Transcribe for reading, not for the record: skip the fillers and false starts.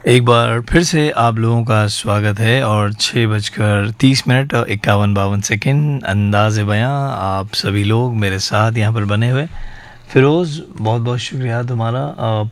एक बार फिर से आप लोगों का स्वागत है और 6:30 और 51-52 अंदाज़ बयां आप सभी लोग मेरे साथ यहाँ पर बने हुए। फिरोज़, बहुत बहुत शुक्रिया तुम्हारा